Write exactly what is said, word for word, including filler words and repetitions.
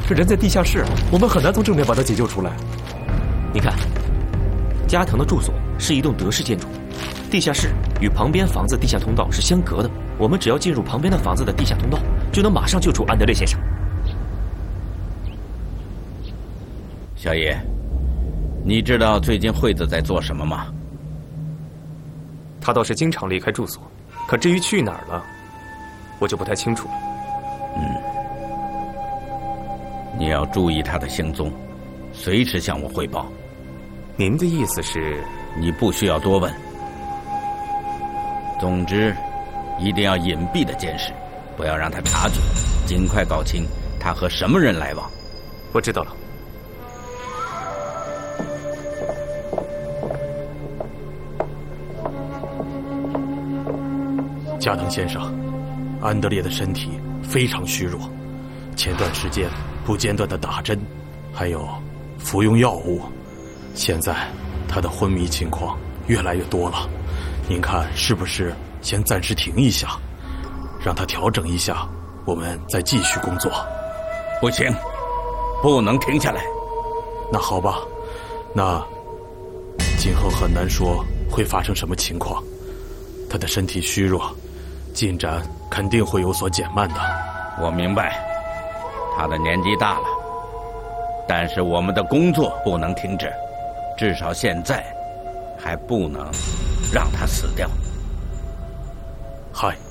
这人在地下室，我们很难从正面把他解救出来。 你看，加藤的住所是一栋德式建筑，地下室与旁边房子地下通道是相隔的。我们只要进入旁边的房子的地下通道，就能马上救出安德烈先生。 小野，你知道最近惠子在做什么吗？ 他倒是经常离开住所，可至于去哪儿了，我就不太清楚了。 嗯，你要注意他的行踪，随时向我汇报。 您的意思是？ 你不需要多问。总之，一定要隐蔽的监视，不要让他察觉，尽快搞清他和什么人来往。 我知道了。 加藤先生，安德烈的身体非常虚弱，前段时间不间断的打针，还有服用药物，现在他的昏迷情况越来越多了。您看是不是先暂时停一下，让他调整一下，我们再继续工作？ 不行，不能停下来。 那好吧，那今后很难说会发生什么情况，他的身体虚弱，进展肯定会有所减慢的。 我明白，他的年纪大了，但是我们的工作不能停止，至少现在还不能让他死掉。 嗨。